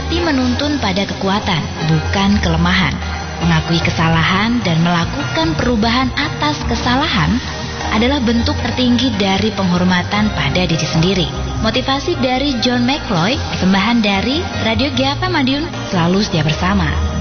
hati menuntun pada kekuatan, bukan kelemahan. Mengakui kesalahan dan melakukan perubahan atas kesalahan adalah bentuk tertinggi dari penghormatan pada diri sendiri. Motivasi dari John McCloy, persembahan dari Radio GFM Madiun, selalu setia bersama.